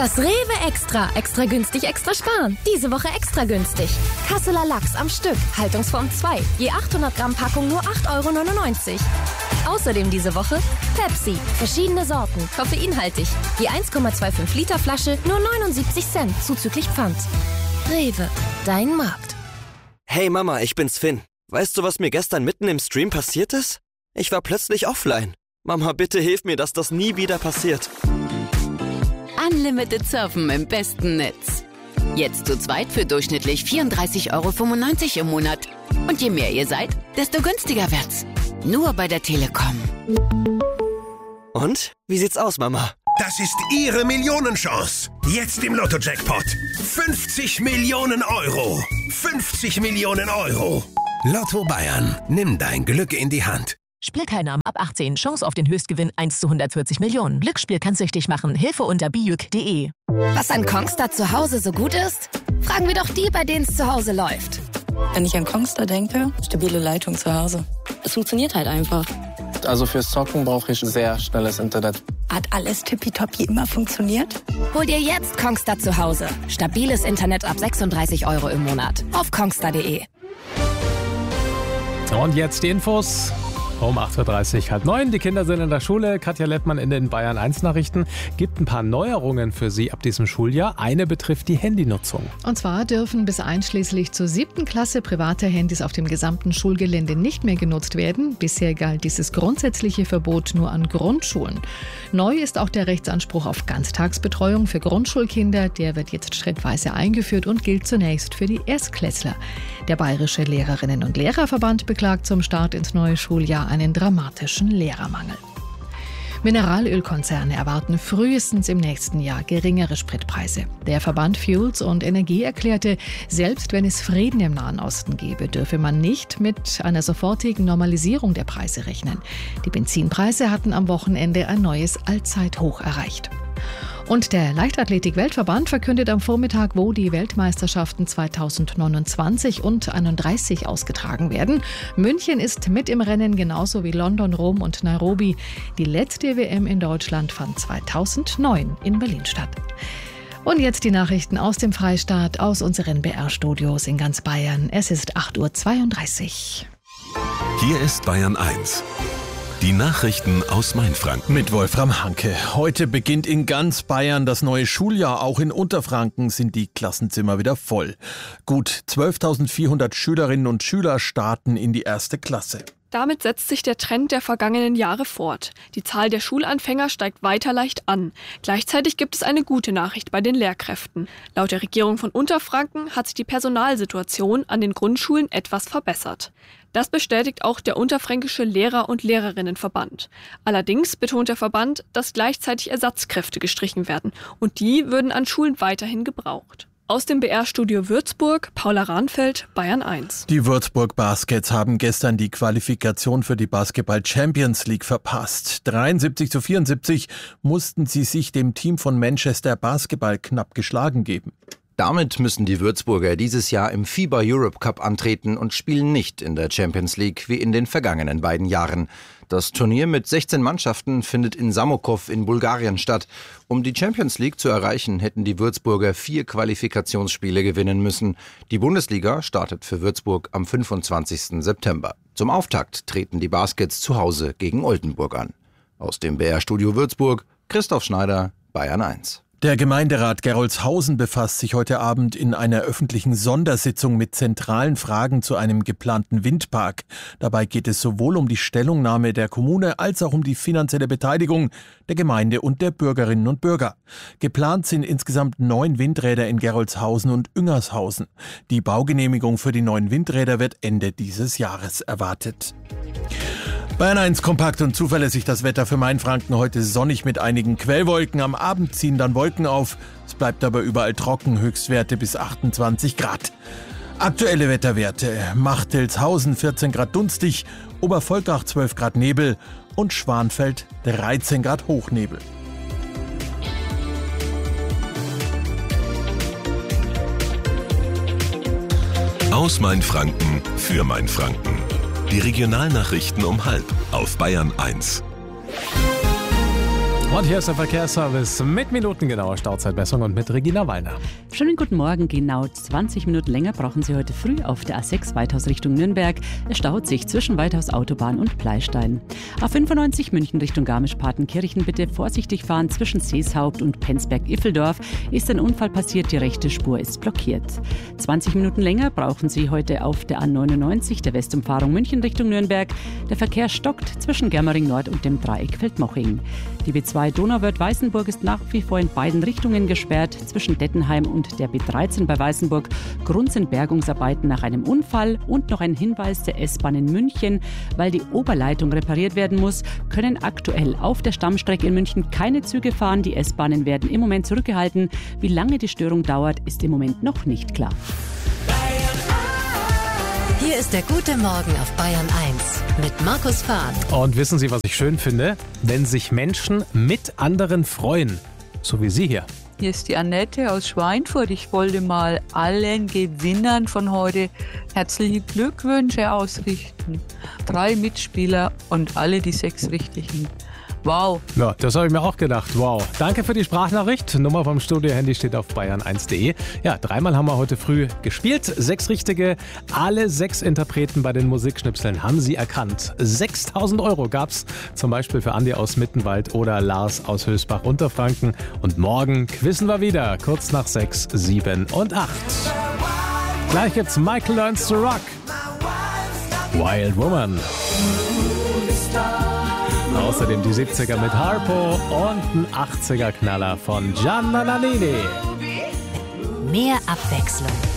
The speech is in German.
Das Rewe Extra. Extra günstig, extra sparen. Diese Woche extra günstig. Kasseler Lachs am Stück. Haltungsform 2. Je 800 Gramm Packung nur 8,99 €. Außerdem diese Woche Pepsi. Verschiedene Sorten. Koffeinhaltig. Je 1,25 Liter Flasche nur 79 Cent. Zuzüglich Pfand. Rewe. Dein Markt. Hey Mama, ich bin's Finn. Weißt du, was mir gestern mitten im Stream passiert ist? Ich war plötzlich offline. Mama, bitte hilf mir, dass das nie wieder passiert. Unlimited Surfen im besten Netz. Jetzt zu zweit für durchschnittlich 34,95 € im Monat. Und je mehr ihr seid, desto günstiger wird's. Nur bei der Telekom. Und? Wie sieht's aus, Mama? Das ist Ihre Millionenchance. Jetzt im Lotto-Jackpot. 50 Millionen €. 50 Millionen €. Lotto Bayern. Nimm dein Glück in die Hand. Spielteilnahme ab 18. Chance auf den Höchstgewinn 1 zu 140 Millionen. Glücksspiel kann süchtig machen. Hilfe unter bijuk.de. Was an Kongstar zu Hause so gut ist? Fragen wir doch die, bei denen es zu Hause läuft. Wenn ich an Kongstar denke, stabile Leitung zu Hause. Es funktioniert halt einfach. Also fürs Zocken brauche ich sehr schnelles Internet. Hat alles tippitoppi immer funktioniert? Hol dir jetzt Kongstar zu Hause. Stabiles Internet ab 36 € im Monat. Auf kongstar.de. Und jetzt die Infos. Um 8:30 Uhr, 8:30. Die Kinder sind in der Schule. Katja Lettmann in den Bayern 1 Nachrichten gibt ein paar Neuerungen für sie ab diesem Schuljahr. Eine betrifft die Handynutzung. Und zwar dürfen bis einschließlich zur 7. Klasse private Handys auf dem gesamten Schulgelände nicht mehr genutzt werden. Bisher galt dieses grundsätzliche Verbot nur an Grundschulen. Neu ist auch der Rechtsanspruch auf Ganztagsbetreuung für Grundschulkinder. Der wird jetzt schrittweise eingeführt und gilt zunächst für die Erstklässler. Der Bayerische Lehrerinnen- und Lehrerverband beklagt zum Start ins neue Schuljahr einen dramatischen Lehrermangel. Mineralölkonzerne erwarten frühestens im nächsten Jahr geringere Spritpreise. Der Verband Fuels und Energie erklärte, selbst wenn es Frieden im Nahen Osten gäbe, dürfe man nicht mit einer sofortigen Normalisierung der Preise rechnen. Die Benzinpreise hatten am Wochenende ein neues Allzeithoch erreicht. Und der Leichtathletik-Weltverband verkündet am Vormittag, wo die Weltmeisterschaften 2029 und 31 ausgetragen werden. München ist mit im Rennen, genauso wie London, Rom und Nairobi. Die letzte WM in Deutschland fand 2009 in Berlin statt. Und jetzt die Nachrichten aus dem Freistaat, aus unseren BR-Studios in ganz Bayern. Es ist 8:32 Uhr. Hier ist Bayern 1. Die Nachrichten aus Mainfranken. Mit Wolfram Hanke. Heute beginnt in ganz Bayern das neue Schuljahr. Auch in Unterfranken sind die Klassenzimmer wieder voll. Gut 12.400 Schülerinnen und Schüler starten in die 1. Klasse. Damit setzt sich der Trend der vergangenen Jahre fort. Die Zahl der Schulanfänger steigt weiter leicht an. Gleichzeitig gibt es eine gute Nachricht bei den Lehrkräften. Laut der Regierung von Unterfranken hat sich die Personalsituation an den Grundschulen etwas verbessert. Das bestätigt auch der Unterfränkische Lehrer- und Lehrerinnenverband. Allerdings betont der Verband, dass gleichzeitig Ersatzkräfte gestrichen werden und die würden an Schulen weiterhin gebraucht. Aus dem BR-Studio Würzburg, Paula Rahnfeld, Bayern 1. Die Würzburg Baskets haben gestern die Qualifikation für die Basketball Champions League verpasst. 73:74 mussten sie sich dem Team von Manchester Basketball knapp geschlagen geben. Damit müssen die Würzburger dieses Jahr im FIBA Europe Cup antreten und spielen nicht in der Champions League wie in den vergangenen beiden Jahren. Das Turnier mit 16 Mannschaften findet in Samokov in Bulgarien statt. Um die Champions League zu erreichen, hätten die Würzburger 4 Qualifikationsspiele gewinnen müssen. Die Bundesliga startet für Würzburg am 25. September. Zum Auftakt treten die Baskets zu Hause gegen Oldenburg an. Aus dem BR-Studio Würzburg, Christoph Schneider, Bayern 1. Der Gemeinderat Gerolzhausen befasst sich heute Abend in einer öffentlichen Sondersitzung mit zentralen Fragen zu einem geplanten Windpark. Dabei geht es sowohl um die Stellungnahme der Kommune als auch um die finanzielle Beteiligung der Gemeinde und der Bürgerinnen und Bürger. Geplant sind insgesamt 9 Windräder in Gerolzhausen und Üngershausen. Die Baugenehmigung für die 9 Windräder wird Ende dieses Jahres erwartet. Bayern 1 kompakt und zuverlässig das Wetter für Mainfranken. Heute sonnig mit einigen Quellwolken. Am Abend ziehen dann Wolken auf. Es bleibt aber überall trocken. Höchstwerte bis 28 Grad. Aktuelle Wetterwerte. Machtelshausen 14 Grad dunstig. Obervolkach 12 Grad Nebel. Und Schwanfeld 13 Grad Hochnebel. Aus Mainfranken für Mainfranken. Die Regionalnachrichten um 12:30 auf Bayern 1. Und hier ist der Verkehrsservice mit minutengenauer Stauzeitmessung und mit Regina Wallner. Schönen guten Morgen. Genau 20 Minuten länger brauchen Sie heute früh auf der A6 Weithaus Richtung Nürnberg. Es staut sich zwischen Weithaus Autobahn und Pleistein. A95 München Richtung Garmisch-Partenkirchen bitte vorsichtig fahren. Zwischen Seeshaupt und Penzberg-Iffeldorf ist ein Unfall passiert. Die rechte Spur ist blockiert. 20 Minuten länger brauchen Sie heute auf der A99 der Westumfahrung München Richtung Nürnberg. Der Verkehr stockt zwischen Germering Nord und dem Dreieck Feldmoching. Die B2 Donauwörth-Weißenburg ist nach wie vor in beiden Richtungen gesperrt. Zwischen Dettenheim und der B13 bei Weißenburg. Grund sind Bergungsarbeiten nach einem Unfall. Und noch ein Hinweis der S-Bahn in München. Weil die Oberleitung repariert werden muss, können aktuell auf der Stammstrecke in München keine Züge fahren. Die S-Bahnen werden im Moment zurückgehalten. Wie lange die Störung dauert, ist im Moment noch nicht klar. Hier ist der gute Morgen auf Bayern 1 mit Markus Fahn. Und wissen Sie, was ich schön finde? Wenn sich Menschen mit anderen freuen. So wie Sie hier. Hier ist die Annette aus Schweinfurt. Ich wollte mal allen Gewinnern von heute herzliche Glückwünsche ausrichten. 3 Mitspieler und alle die 6 Richtigen. Wow. Ja, das habe ich mir auch gedacht. Wow. Danke für die Sprachnachricht. Nummer vom Studio-Handy steht auf bayern1.de. Ja, 3-mal haben wir heute früh gespielt. 6 Richtige. Alle 6 Interpreten bei den Musikschnipseln haben Sie erkannt. 6.000 € gab's zum Beispiel für Andi aus Mittenwald oder Lars aus Hösbach-Unterfranken. Und morgen quizzen wir wieder. Kurz nach 6, 7 und 8. Gleich gibt's Michael Learns to Rock. Wild Woman. Außerdem die 70er mit Harpo und ein 80er-Knaller von Gianna Nannini. Mehr Abwechslung